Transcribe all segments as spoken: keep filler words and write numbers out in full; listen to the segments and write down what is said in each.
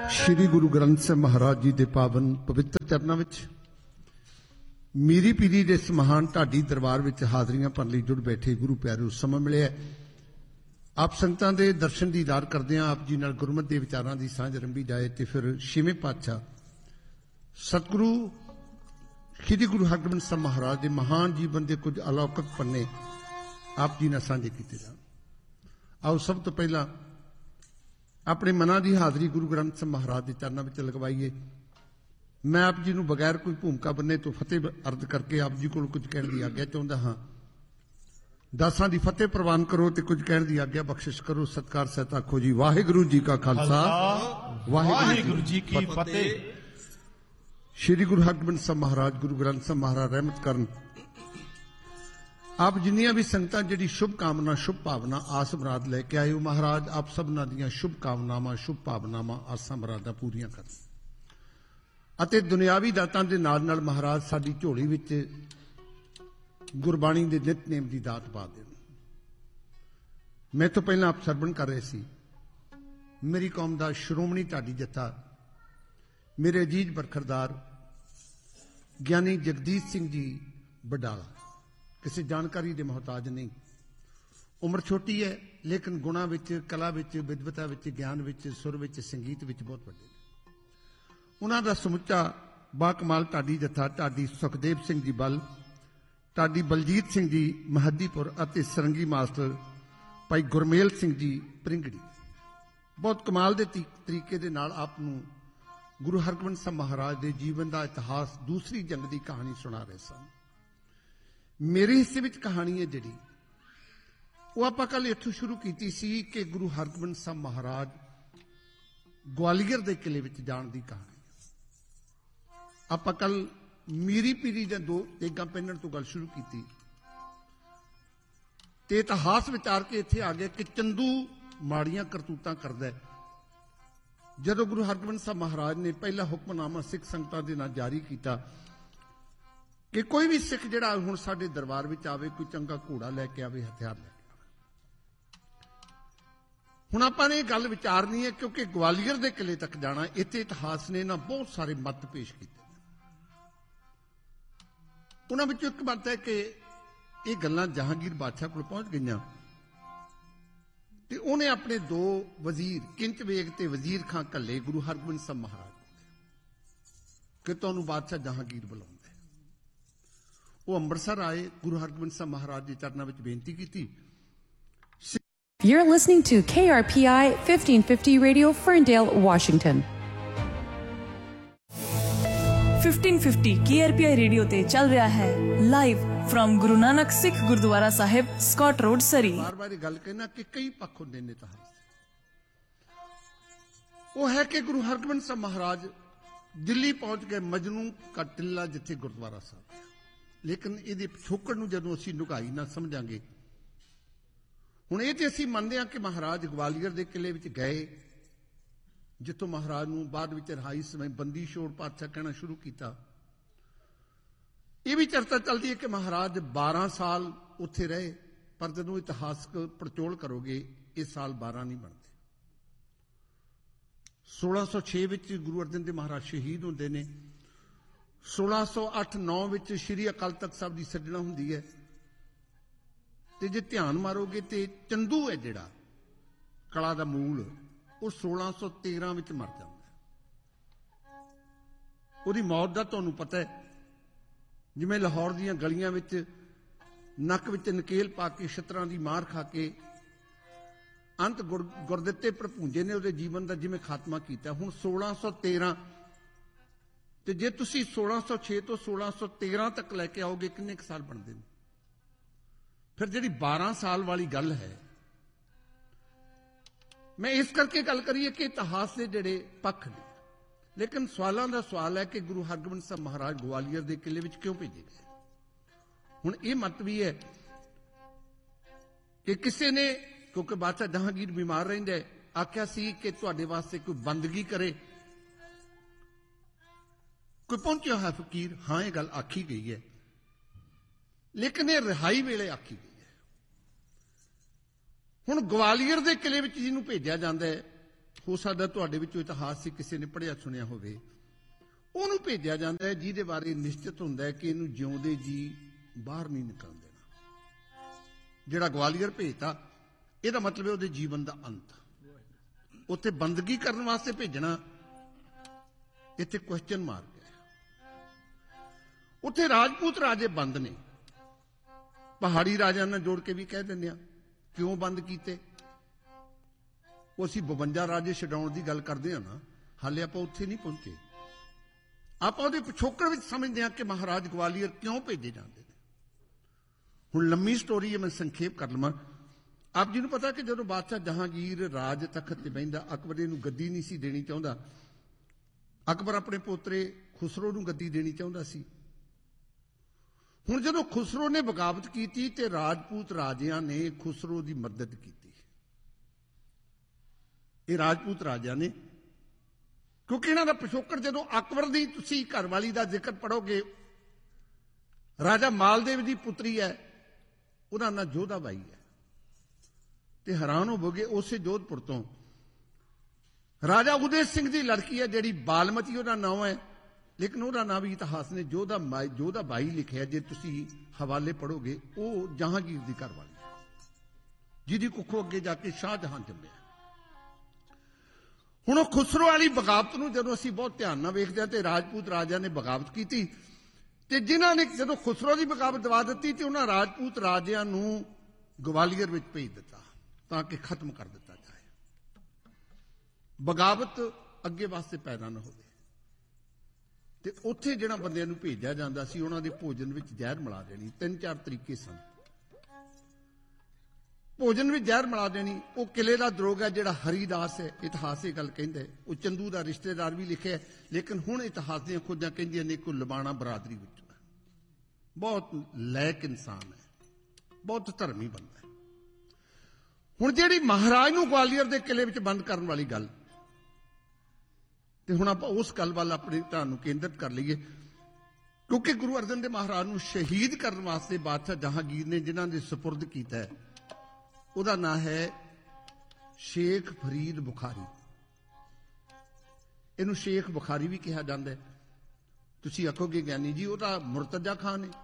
श्री गुरु ग्रंथ साहिब महाराज जी के पावन पवित्र चरणों में मीरी पीरी के इस महान ढाडी दरबार में हाजरियां भरन लई जुड़ बैठे गुरु प्यारे समा मिलिया। आप संगतां दे दर्शन दीदार करदे आप जी नाल गुरमत के विचारां की सांझ रंभी जाए तो फिर छेवें पातशाह सतगुरु श्री गुरु हरगोबिंद साहिब महाराज के महान जीवन के कुछ अलौकिक पन्ने आप जी नाल सांझे कीते जाण। आओ सब तो पहला अपने मनां की हाजरी गुरु ग्रंथ साहिब महाराज के चरणों में लगवाईए। मैं आप जी को बगैर कोई भूमिका बने तो फतेह अर्ज करके आप जी को कुछ कहने की आग्ञा चाहता हाँ। दासां की फतेह प्रवान करो तो कुछ कहने की आग्ञा बख्शिश करो। सत्कार सहित आखो जी वाहिगुरू जी का खालसा वाहिगुरू जी की फतेह। श्री गुरु हरगोबिंद साहिब महाराज गुरु ग्रंथ साहिब महाराज रहमत करन। आप जिन्नियां भी संगतां जिहड़ी शुभ कामना शुभ भावना आस मुराद लैके आए हो महाराज आप सबना दियां शुभ कामनावां शुभ भावनावां आसां मुरादां पूरीआं करन अते दुनियावी दातां दे नाल नाल महाराज साडी झोली विच गुरबाणी दे नितनेम दी दात पा देण। मैं तो पहलां आप सरवण कर रहे सी मेरी कौम दा श्रोमणी ढाडी जत्था मेरे अजीज बरखरदार ज्ञानी जगदीश सिंह जी बडाला किसी जानकारी के मोहताज नहीं। उम्र छोटी है लेकिन गुणा विच कला विच विद्वता विच ज्ञान विच सुर विच संगीत विच बहुत वड्डे ने। उन्हां दा समुच्चा बाकमाल ढाडी जत्था ढाडी सुखदेव सिंह जी बल ढाडी बलजीत सिंह जी महदीपुर अते सरंगी मास्टर भाई गुरमेल सिंह जी परिंगड़ी बहुत कमाल के तरीके दे नाल आप नूं गुरु हरगोबिंद साहिब महाराज के जीवन का इतिहास दूसरी जंग की कहानी सुना रहे सन। मेरे हिस्से में कहानी है जिहड़ी वो आपां कल इत्थों शुरू की सी कि गुरु हरगोबिंद साहिब महाराज ग्वालियर के किले में जाण की कहानी। आपां कल मीरी पीरी दे दो तेगां पहनण तो गल शुरू की ते इतिहास विचार के इत्थे आ गए कि चंदू माड़ियां करतूतां करदा है। जदों गुरु हरगोबिंद साहिब महाराज ने पहला हुक्मनामा सिख संगतां दे नाल जारी किया कि कोई भी सिख जिहड़ा हुण साडे दरबार विच आवे कोई चंगा घोड़ा लैके आवे हथियार लैके आवे। हुण आपां ने गल विचारनी है क्योंकि ग्वालियर के किले तक जाना इत्थे इतिहास ने ना बहुत सारे मत पेश किए। उन्हां विचों एक मत है कि ये गल्लां जहांगीर बादशाह कोल पहुंच गईयां ते उहने अपने दो वजीर किंच बेग ते वजीर खां घल्ले गुरु हरगोबिंद साहिब महाराज कि तुहानूं बादशाह जहांगीर बुलाउंदा। वो अमृतसर आए गुरु हरगोबिंद साहिब महाराज के चरणों में बेनती की। You're listening to K R P I fifteen fifty Radio, Ferndale, Washington. fifteen fifty K R P I radio ते चल रहा है live from Guru Nanak Sikh gurdwara Sahib Scott road सरी। बार बार गल कहना कि कई पक्ष होंदे ने इतिहास वो है कि गुरु हरगोबिंद साहिब महाराज दिल्ली पहुंच गए मजनू का टिल्ला जिथे गुरुद्वारा साहिब लेकिन ये पिछोकड़ नूं जदों असीं नुगाई ना समझांगे। हुण ये ते असीं मनदे हां कि महाराज ग्वालियर के किले विच गए जिथों महाराज नूं बाद विच रिहाई समय बंदी छोड़ पातशाह कहना शुरू किया। ये भी चर्चा चलती है कि महाराज बारह साल उत्थे रहे पर जदों इतिहासक पड़चोल करोगे ये साल बारह नहीं बनते। सोलह सौ छे विच गुरु अर्जन देव महाराज शहीद होंदे ने। सोलह सौ अठ नौ विच श्री अकाल तख्त साहब की सज्जणा हुंदी है ते जे ध्यान मारोगे तो चंदू है जिहड़ा कला दा मूल वो सोलह सौ तेरह विच मर जांदा है। उहदी मौत दा तुहानूं पता है जिवें लाहौर दीयां गलियां विच नक विच नकेल पा के छत्रां दी मार खा के अंत गुर गुरदित्ते भरपूंजे ने उहदे जीवन दा जिवें खात्मा कीता। हुण सोलह सौ तेरह ते जे तुसी सोलह सौ छे तो सोलह सौ तेरह तक लैके आओगे किन्ने क साल बनते हैं। फिर जिहड़ी बारह साल वाली गल है मैं इस करके गल करिए कि इतिहास के जिहड़े पक्ष ने लेकिन सवालों का सवाल है कि गुरु हरगोबिंद साहिब महाराज ग्वालियर के किले में क्यों भेजे गए। हुण ये मत भी है कि किसी ने क्योंकि बादशाह जहांगीर बीमार रहिंदा आख्या सी कि तुहाडे वास्ते कोई बंदगी करे कोई पहुंचा है फकीर। हाँ ये गल आखी गई है लेकिन ये रिहाई वेले आखी गई है। हुण ग्वालियर के किले में जिन्होंने भेजा जाता है ਹੋ ਸਕਦਾ ਤੁਹਾਡੇ ਵਿੱਚੋਂ ਇਤਿਹਾਸ ਸੀ ਕਿਸੇ ਨੇ ਪੜ੍ਹਿਆ ਸੁਣਿਆ ਹੋਵੇ, ਉਹਨੂੰ ਭੇਜਿਆ ਜਾਂਦਾ ਹੈ ਜਿਹਦੇ ਬਾਰੇ ਨਿਸ਼ਚਿਤ ਹੁੰਦਾ ਹੈ ਕਿ ਇਹਨੂੰ ਜਿਉਂਦੇ ਜੀ ਬਾਹਰ ਨਹੀਂ ਨਿਕਲਣ ਦੇਣਾ। ਜਿਹੜਾ ਗਵਾਲੀਅਰ ਭੇਜਤਾ, ਇਹਦਾ ਮਤਲਬ ਹੈ ਉਹਦੇ ਜੀਵਨ ਦਾ ਅੰਤ। ਉੱਥੇ ਬੰਦਗੀ ਕਰਨ ਵਾਸਤੇ ਭੇਜਣਾ, ਇੱਥੇ ਕੁਐਸਚਨ ਮਾਰਕ ਹੈ। ਉੱਥੇ ਰਾਜਪੂਤ ਰਾਜੇ ਬੰਦ ਨੇ, ਪਹਾੜੀ ਰਾਜਿਆਂ ਨਾਲ ਜੋੜ ਕੇ ਵੀ ਕਹਿ ਦਿੰਦੇ ਆ ਕਿਉਂ ਬੰਦ ਕੀਤੇ। ਉਹ ਅਸੀਂ ਬਵੰਜਾ ਰਾਜੇ ਛਡਾਉਣ ਦੀ ਗੱਲ ਕਰਦੇ ਆ ਨਾ, ਹਾਲੇ ਆਪਾਂ ਉੱਥੇ ਨਹੀਂ ਪਹੁੰਚੇ। ਆਪਾਂ ਉਹਦੇ ਪਿਛੋਕੜ ਵਿੱਚ ਸਮਝਦੇ ਹਾਂ ਕਿ ਮਹਾਰਾਜ ਗਵਾਲੀਅਰ ਕਿਉਂ ਭੇਜੇ ਜਾਂਦੇ ਨੇ। ਹੁਣ ਲੰਮੀ ਸਟੋਰੀ ਹੈ, ਮੈਂ ਸੰਖੇਪ ਕਰ ਲਵਾਂ। ਆਪ ਜੀ ਨੂੰ ਪਤਾ ਕਿ ਜਦੋਂ ਬਾਦਸ਼ਾਹ ਜਹਾਂਗੀਰ ਰਾਜ ਤਖਤ ਤੇ ਬਹਿੰਦਾ, ਅਕਬਰ ਇਹਨੂੰ ਗੱਦੀ ਨਹੀਂ ਸੀ ਦੇਣੀ ਚਾਹੁੰਦਾ। ਅਕਬਰ ਆਪਣੇ ਪੋਤਰੇ ਖੁਸਰੋ ਨੂੰ ਗੱਦੀ ਦੇਣੀ ਚਾਹੁੰਦਾ ਸੀ। ਹੁਣ ਜਦੋਂ ਖੁਸਰੋ ਨੇ ਬਗਾਵਤ ਕੀਤੀ ਤੇ ਰਾਜਪੂਤ ਰਾਜਿਆਂ ਨੇ ਖੁਸਰੋ ਦੀ ਮਦਦ ਕੀਤੀ। ਇਹ ਰਾਜਪੂਤ ਰਾਜਿਆਂ ਨੇ, ਕਿਉਂਕਿ ਇਹਨਾਂ ਦਾ ਪਿਛੋਕੜ ਜਦੋਂ ਅਕਬਰ ਦੀ ਤੁਸੀਂ ਘਰਵਾਲੀ ਦਾ ਜ਼ਿਕਰ ਪੜੋਗੇ, ਰਾਜਾ ਮਾਲਦੇਵ ਦੀ ਪੁੱਤਰੀ ਹੈ, ਉਹਦਾ ਨਾਂ ਜੋਧਾ ਬਾਈ ਹੈ, ਤੇ ਹੈਰਾਨ ਹੋਵੋਗੇ ਉਸੇ ਜੋਧਪੁਰ ਤੋਂ ਰਾਜਾ ਉਦੈ ਸਿੰਘ ਦੀ ਲੜਕੀ ਹੈ ਜਿਹੜੀ ਬਾਲਮਤੀ ਉਹਦਾ ਨਾਮ ਹੈ, ਲੇਕਿਨ ਉਹਦਾ ਨਾਮ ਵੀ ਇਤਿਹਾਸ ਨੇ ਜੋਧਾ ਮਾਈ ਜੋਧਾ ਬਾਈ ਲਿਖਿਆ। ਜੇ ਤੁਸੀਂ ਹਵਾਲੇ ਪੜੋਗੇ, ਉਹ ਜਹਾਂਗੀਰ ਦੀ ਘਰਵਾਲੀ ਜਿਹਦੀ ਕੁੱਖੋਂ ਅੱਗੇ ਜਾ ਕੇ ਸ਼ਾਹਜਹਾਨ ਜੰਮਿਆ। ਹੁਣ ਉਹ ਖੁਸਰੋ ਵਾਲੀ ਬਗਾਵਤ ਨੂੰ ਜਦੋਂ ਅਸੀਂ ਬਹੁਤ ਧਿਆਨ ਨਾਲ ਵੇਖਦੇ ਹਾਂ ਤੇ ਰਾਜਪੂਤ ਰਾਜਿਆਂ ਨੇ ਬਗਾਵਤ ਕੀਤੀ, ਤੇ ਜਿਨ੍ਹਾਂ ਨੇ ਜਦੋਂ ਖੁਸਰੋ ਦੀ ਬਗਾਵਤ ਦਵਾ ਦਿੱਤੀ ਤੇ ਉਹਨਾਂ ਰਾਜਪੂਤ ਰਾਜਿਆਂ ਨੂੰ ਗਵਾਲੀਅਰ ਵਿੱਚ ਭੇਜ ਦਿੱਤਾ ਤਾਂ ਕਿ ਖਤਮ ਕਰ ਦਿੱਤਾ ਜਾਏ, ਬਗਾਵਤ ਅੱਗੇ ਵਾਸਤੇ ਪੈਦਾ ਨਾ ਹੋਵੇ। ਤੇ ਉੱਥੇ ਜਿਹੜਾ ਬੰਦਿਆਂ ਨੂੰ ਭੇਜਿਆ ਜਾਂਦਾ ਸੀ, ਉਹਨਾਂ ਦੇ ਭੋਜਨ ਵਿੱਚ ਜ਼ਹਿਰ ਮਿਲਾ ਦੇਣੀ। ਤਿੰਨ ਚਾਰ ਤਰੀਕੇ ਸਨ ਭੋਜਨ ਵਿੱਚ ਜ਼ਹਿਰ ਮਿਲਾ ਦੇਣੀ। ਉਹ ਕਿਲੇ ਦਾ ਦਰੋਗਾ ਜਿਹੜਾ ਹਰੀਦਾਸ ਹੈ, ਇਤਿਹਾਸ ਇਹ ਗੱਲ ਕਹਿੰਦਾ ਹੈ, ਉਹ ਚੰਦੂ ਦਾ ਰਿਸ਼ਤੇਦਾਰ ਵੀ ਲਿਖਿਆ, ਲੇਕਿਨ ਹੁਣ ਇਤਿਹਾਸ ਦੀਆਂ ਖੋਜਾਂ ਕਹਿੰਦੀਆਂ ਨੇ ਕਿ ਲਬਾਣਾ ਬਰਾਦਰੀ ਵਿੱਚ ਬਹੁਤ ਲਾਇਕ ਇਨਸਾਨ ਹੈ, ਬਹੁਤ ਧਰਮੀ ਬੰਦਾ ਹੈ। ਹੁਣ ਜਿਹੜੀ ਮਹਾਰਾਜ ਨੂੰ ਗਵਾਲੀਅਰ ਦੇ ਕਿਲੇ ਵਿੱਚ ਬੰਦ ਕਰਨ ਵਾਲੀ ਗੱਲ, ਤੇ ਹੁਣ ਆਪਾਂ ਉਸ ਗੱਲ ਵੱਲ ਆਪਣੇ ਧਿਆਨ ਨੂੰ ਕੇਂਦਰਿਤ ਕਰ ਲਈਏ, ਕਿਉਂਕਿ ਗੁਰੂ ਅਰਜਨ ਦੇਵ ਮਹਾਰਾਜ ਨੂੰ ਸ਼ਹੀਦ ਕਰਨ ਵਾਸਤੇ ਬਾਦਸ਼ਾਹ ਜਹਾਂਗੀਰ ਨੇ ਜਿਨ੍ਹਾਂ ਦੇ ਸਪੁਰਦ ਕੀਤਾ ਹੈ, ਉਹਦਾ ਨਾਂ ਹੈ ਸ਼ੇਖ ਫਰੀਦ ਬੁਖਾਰੀ। ਇਹਨੂੰ ਸ਼ੇਖ ਬੁਖਾਰੀ ਵੀ ਕਿਹਾ ਜਾਂਦਾ ਹੈ। ਤੁਸੀਂ ਆਖੋਗੇ ਗਿਆਨੀ ਜੀ ਉਹ ਤਾਂ ਮੁਰਤਜ਼ਾ ਖਾਨ ਹੈ।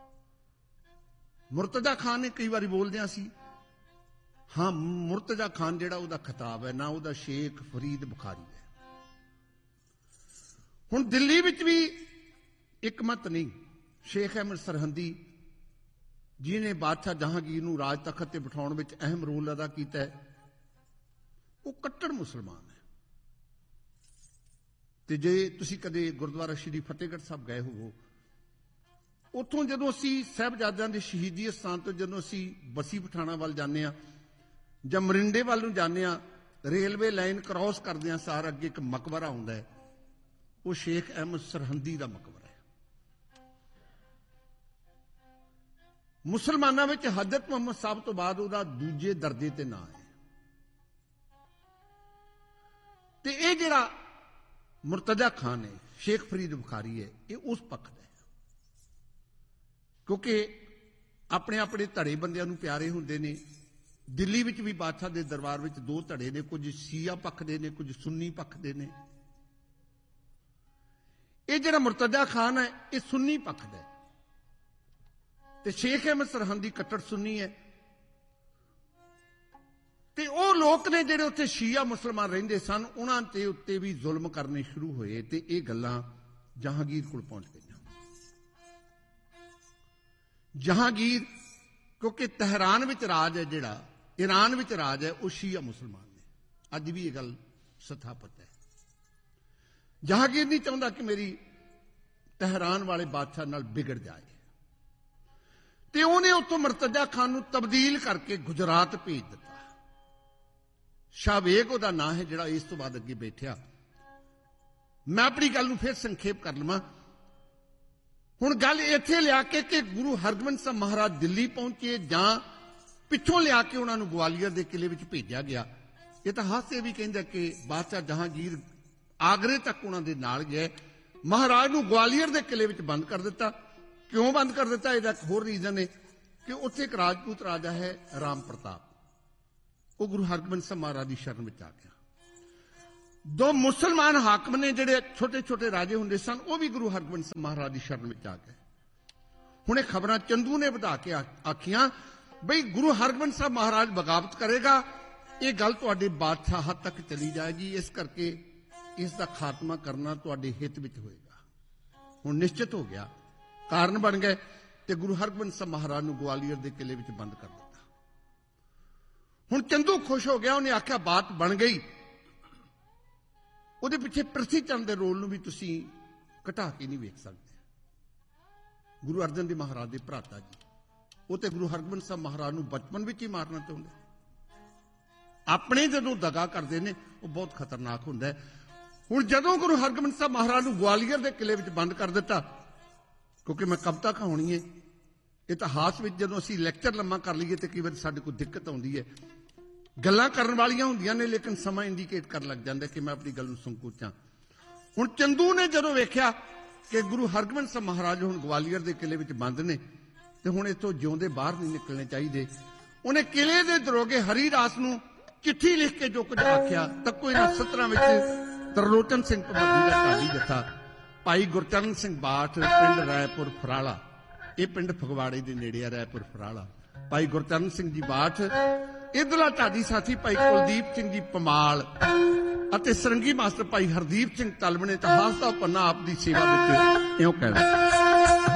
ਮੁਰਤਜ਼ਾ ਖਾਨ ਨੇ ਕਈ ਵਾਰੀ ਬੋਲਦੇ ਹਾਂ ਅਸੀਂ, ਹਾਂ ਮੁਰਤਜ਼ਾ ਖਾਨ ਜਿਹੜਾ ਉਹਦਾ ਖਿਤਾਬ ਹੈ, ਨਾ ਉਹਦਾ ਸ਼ੇਖ ਫਰੀਦ ਬੁਖਾਰੀ ਹੈ। ਹੁਣ ਦਿੱਲੀ ਵਿੱਚ ਵੀ ਇੱਕ ਮਤ ਨਹੀਂ, ਸ਼ੇਖ ਅਹਿਮਦ ਸਰਹੰਦੀ ਜਿਹਨੇ ਬਾਦਸ਼ਾਹ ਜਹਾਂਗੀਰ ਨੂੰ ਰਾਜ ਤਖਤ ਤੇ ਬਿਠਾਉਣ ਵਿੱਚ ਅਹਿਮ ਰੋਲ ਅਦਾ ਕੀਤਾ ਹੈ, ਉਹ ਕੱਟੜ ਮੁਸਲਮਾਨ ਹੈ। ਤੇ ਜੇ ਤੁਸੀਂ ਕਦੇ ਗੁਰਦੁਆਰਾ ਸ਼੍ਰੀ ਫਤਿਹਗੜ੍ਹ ਸਾਹਿਬ ਗਏ ਹੋਵੋ, ਉੱਥੋਂ ਜਦੋਂ ਅਸੀਂ ਸਾਹਿਬਜ਼ਾਦਿਆਂ ਦੇ ਸ਼ਹੀਦੀ ਸਥਾਨ ਤੋਂ ਜਦੋਂ ਅਸੀਂ ਬਸੀ ਪਠਾਣਾ ਵੱਲ ਜਾਂਦੇ ਹਾਂ ਜਾਂ ਮਰਿੰਡੇ ਵੱਲ ਨੂੰ ਜਾਂਦੇ ਹਾਂ, ਰੇਲਵੇ ਲਾਈਨ ਕ੍ਰਾਸ ਕਰਦੇ ਹਾਂ, ਸਾਰ ਅੱਗੇ ਇੱਕ ਮਕਬਰਾ ਆਉਂਦਾ ਹੈ, ਉਹ ਸ਼ੇਖ ਅਹਿਮਦ ਸਰਹੰਦੀ ਦਾ ਮਕਬਰਾ ਹੈ। ਮੁਸਲਮਾਨਾਂ ਵਿੱਚ ਹਜ਼ਰਤ ਮੁਹੰਮਦ ਸਾਹਿਬ ਤੋਂ ਬਾਅਦ ਉਹਦਾ ਦੂਜੇ ਦਰਜੇ ਤੇ ਨਾਂ ਹੈ। ਤੇ ਇਹ ਜਿਹੜਾ ਮੁਰਤਜ਼ਾ ਖਾਨ ਹੈ, ਸ਼ੇਖ ਫਰੀਦ ਬੁਖਾਰੀ ਹੈ, ਇਹ ਉਸ ਪੱਖ ਦਾ ਹੈ, ਕਿਉਂਕਿ ਆਪਣੇ ਆਪਣੇ ਧੜੇ ਬੰਦਿਆਂ ਨੂੰ ਪਿਆਰੇ ਹੁੰਦੇ ਨੇ। ਦਿੱਲੀ ਵਿੱਚ ਵੀ ਬਾਦਸ਼ਾਹ ਦੇ ਦਰਬਾਰ ਵਿੱਚ ਦੋ ਧੜੇ ਨੇ, ਕੁਝ ਸ਼ੀਆ ਪੱਖ ਦੇ ਨੇ, ਕੁਝ ਸੁੰਨੀ ਪੱਖ ਦੇ ਨੇ। ਇਹ ਜਿਹੜਾ ਮੁਰਤਜ਼ਾ ਖਾਨ ਹੈ, ਇਹ ਸੁੰਨੀ ਪੱਖ ਦਾ ਹੈ, ਤੇ ਸ਼ੇਖ ਅਹਿਮਦ ਸਰਹੰਦੀ ਕੱਟੜ ਸੁੰਨੀ ਹੈ। ਤੇ ਉਹ ਲੋਕ ਨੇ ਜਿਹੜੇ ਉੱਥੇ ਸ਼ੀਆ ਮੁਸਲਮਾਨ ਰਹਿੰਦੇ ਸਨ, ਉਹਨਾਂ ਤੇ ਉੱਤੇ ਵੀ ਜ਼ੁਲਮ ਕਰਨੇ ਸ਼ੁਰੂ ਹੋਏ, ਤੇ ਇਹ ਗੱਲਾਂ ਜਹਾਂਗੀਰ ਕੋਲ ਪਹੁੰਚ ਗਈਆਂ। ਜਹਾਂਗੀਰ, ਕਿਉਂਕਿ ਤਹਿਰਾਨ ਵਿੱਚ ਰਾਜ ਹੈ, ਜਿਹੜਾ ਈਰਾਨ ਵਿੱਚ ਰਾਜ ਹੈ, ਉਹ ਸ਼ੀਆ ਮੁਸਲਮਾਨ ਨੇ। ਅੱਜ ਵੀ ਇਹ ਗੱਲ ਸਥਾਪਿਤ ਹੈ। ਜਹਾਂਗੀਰ ਨਹੀਂ ਚਾਹੁੰਦਾ ਕਿ ਮੇਰੀ ਤਹਿਰਾਨ ਵਾਲੇ ਬਾਦਸ਼ਾਹ ਨਾਲ ਵਿਗੜ ਜਾਏ, ਤੇ ਉਹਨੇ ਉੱਥੋਂ ਮੁਰਤਜ਼ਾ ਖਾਨ ਨੂੰ ਤਬਦੀਲ ਕਰਕੇ ਗੁਜਰਾਤ ਭੇਜ ਦਿੱਤਾ। ਸ਼ਾਹਵੇਗ ਉਹਦਾ ਨਾਂ ਹੈ, ਜਿਹੜਾ ਇਸ ਤੋਂ ਬਾਅਦ ਅੱਗੇ ਬੈਠਿਆ। ਮੈਂ ਆਪਣੀ ਗੱਲ ਨੂੰ ਫਿਰ ਸੰਖੇਪ ਕਰ ਲਵਾਂ। ਹੁਣ ਗੱਲ ਇੱਥੇ ਲਿਆ ਕੇ ਕਿ ਗੁਰੂ ਹਰਗੋਬਿੰਦ ਸਾਹਿਬ ਮਹਾਰਾਜ ਦਿੱਲੀ ਪਹੁੰਚੇ ਜਾਂ ਪਿੱਛੋਂ ਲਿਆ ਕੇ ਉਹਨਾਂ ਨੂੰ ਗਵਾਲੀਅਰ ਦੇ ਕਿਲੇ ਵਿੱਚ ਭੇਜਿਆ ਗਿਆ। ਇਤਿਹਾਸ ਇਹ ਵੀ ਕਹਿੰਦਾ ਕਿ ਬਾਦਸ਼ਾਹ ਜਹਾਂਗੀਰ ਆਗਰੇ ਤੱਕ ਉਹਨਾਂ ਦੇ ਨਾਲ ਗਿਆ, ਮਹਾਰਾਜ ਨੂੰ ਗਵਾਲੀਅਰ ਦੇ ਕਿਲੇ ਵਿੱਚ ਬੰਦ ਕਰ ਦਿੱਤਾ। ਕਿਉਂ ਬੰਦ ਕਰ ਦਿੱਤਾ? ਇਹਦਾ ਇੱਕ ਹੋਰ ਰੀਜ਼ਨ ਹੈ ਕਿ ਉੱਥੇ ਇੱਕ ਰਾਜਪੂਤ ਰਾਜਾ ਹੈ ਰਾਮ ਪ੍ਰਤਾਪ, ਉਹ ਗੁਰੂ ਹਰਗੋਬਿੰਦ ਸਾਹਿਬ ਮਹਾਰਾਜ ਦੀ ਸ਼ਰਨ ਵਿੱਚ ਆ ਗਿਆ। ਦੋ ਮੁਸਲਮਾਨ ਹਾਕਮ ਨੇ ਜਿਹੜੇ ਛੋਟੇ ਛੋਟੇ ਰਾਜੇ ਹੁੰਦੇ ਸਨ, ਉਹ ਵੀ ਗੁਰੂ ਹਰਗੋਬਿੰਦ ਸਾਹਿਬ ਮਹਾਰਾਜ ਦੀ ਸ਼ਰਨ ਵਿੱਚ ਆ ਗਏ। ਹੁਣ ਇਹ ਖਬਰਾਂ ਚੰਦੂ ਨੇ ਵਧਾ ਕੇ ਆਖੀਆਂ ਬਈ ਗੁਰੂ ਹਰਗੋਬਿੰਦ ਸਾਹਿਬ ਮਹਾਰਾਜ ਬਗਾਵਤ ਕਰੇਗਾ, ਇਹ ਗੱਲ ਤੁਹਾਡੇ ਬਾਦਸ਼ਾਹ ਤੱਕ ਚਲੀ ਜਾਏਗੀ, ਇਸ ਕਰਕੇ ਇਸ ਦਾ ਖਾਤਮਾ ਕਰਨਾ ਤੁਹਾਡੇ ਹਿੱਤ ਵਿੱਚ ਹੋਏਗਾ। ਹੁਣ ਨਿਸ਼ਚਿਤ ਹੋ ਗਿਆ, ਕਾਰਨ ਬਣ ਗਏ ਤੇ ਗੁਰੂ ਹਰਗੋਬਿੰਦ ਸਾਹਿਬ ਮਹਾਰਾਜ ਨੂੰ ਗਵਾਲੀਅਰ ਦੇ ਕਿਲੇ ਵਿੱਚ ਬੰਦ ਕਰ ਦਿੱਤਾ। ਹੁਣ ਚੰਦੂ ਖੁਸ਼ ਹੋ ਗਿਆ, ਉਹਨੇ ਆਖਿਆ ਬਾਤ ਬਣ ਗਈ। ਉਹਦੇ ਪਿੱਛੇ ਪ੍ਰਿਥੀ ਚੰਦ ਦੇ ਰੋਲ ਨੂੰ ਵੀ ਤੁਸੀਂ ਘਟਾ ਕੇ ਨਹੀਂ ਵੇਖ ਸਕਦੇ। ਗੁਰੂ ਅਰਜਨ ਦੇਵ ਮਹਾਰਾਜ ਦੇ ਭਰਾਤਾ ਜੀ, ਉਹ ਤੇ ਗੁਰੂ ਹਰਗੋਬਿੰਦ ਸਾਹਿਬ ਮਹਾਰਾਜ ਨੂੰ ਬਚਪਨ ਵਿੱਚ ਹੀ ਮਾਰਨਾ ਚਾਹੁੰਦੇ। ਆਪਣੇ ਜਦੋਂ ਦਗਾ ਕਰਦੇ ਨੇ ਉਹ ਬਹੁਤ ਖਤਰਨਾਕ ਹੁੰਦਾ ਹੈ। ਹੁਣ ਜਦੋਂ ਗੁਰੂ ਹਰਗੋਬਿੰਦ ਸਾਹਿਬ ਮਹਾਰਾਜ ਨੂੰ ਗਵਾਲੀਅਰ ਦੇ ਕਿਲੇ ਵਿੱਚ ਬੰਦ ਕਰ ਦਿੱਤਾ, ਕਿਉਂਕਿ ਮੈਂ ਕਵਿਤਾ ਕਹਾਉਣੀ ਹੈ, ਇਤਿਹਾਸ ਵਿੱਚ ਜਦੋਂ ਅਸੀਂ ਲੈਕਚਰ ਲੰਮਾ ਕਰ ਲਈਏ ਤੇ ਕਈ ਵਾਰ ਸਾਡੇ ਕੋਲ ਦਿੱਕਤ ਆਉਂਦੀ ਹੈ। ਗੱਲਾਂ ਕਰਨ ਵਾਲੀਆਂ ਹੁੰਦੀਆਂ ਨੇ ਲੇਕਿਨ ਸਮਾਂ ਇੰਡੀਕੇਟ ਕਰਨ ਲੱਗ ਜਾਂਦਾ ਕਿ ਮੈਂ ਆਪਣੀ ਗੱਲ ਨੂੰ ਸੰਕੋਚਾਂ। ਹੁਣ ਚੰਦੂ ਨੇ ਜਦੋਂ ਵੇਖਿਆ ਕਿ ਗੁਰੂ ਹਰਗੋਬਿੰਦ ਸਾਹਿਬ ਮਹਾਰਾਜ ਹੁਣ ਗਵਾਲੀਅਰ ਦੇ ਕਿਲੇ ਵਿੱਚ ਬੰਦ ਨੇ ਤੇ ਹੁਣ ਇੱਥੋਂ ਜਿਉਂਦੇ ਬਾਹਰ ਨਹੀਂ ਨਿਕਲਣੇ ਚਾਹੀਦੇ, ਉਹਨੇ ਕਿਲੇ ਦੇ ਦਰੋਗੇ ਹਰੀ ਰਾਸ ਨੂੰ ਚਿੱਠੀ ਲਿਖ ਕੇ ਜੋ ਕੁਝ ਆਖਿਆ। ਤੱਕੋ ਇਹਨਾਂ ਸਤਰਾਂ ਵਿੱਚ ਤਰਲੋਚਨ ਸਿੰਘ ਭਗਤੀ ਦਾ ਢਾਡੀ ਜੱਥਾ, ਭਾਈ ਗੁਰਚਰਨ ਸਿੰਘ ਬਾਠ, ਪਿੰਡ ਰਾਏਪੁਰ ਫਰਾਲਾ, ਇਹ ਪਿੰਡ ਫਗਵਾੜੇ ਦੇ ਨੇੜੇ ਆ ਰਾਏਪੁਰ ਫਰਾਲਾ, ਭਾਈ ਗੁਰਚਰਨ ਸਿੰਘ ਜੀ ਬਾਠ, ਇਧਰਲਾ ਢਾਡੀ ਸਾਥੀ ਭਾਈ ਕੁਲਦੀਪ ਸਿੰਘ ਜੀ ਪਮਾਲ ਅਤੇ ਸਰੰਗੀ ਮਾਸਟਰ ਭਾਈ ਹਰਦੀਪ ਸਿੰਘ ਤਲਵਣੇ ਇਤਿਹਾਸ ਦਾ ਪੰਨਾ ਆਪ ਦੀ ਸੇਵਾ ਵਿੱਚ ਇਉਂ ਕਹਿੰਦਾ।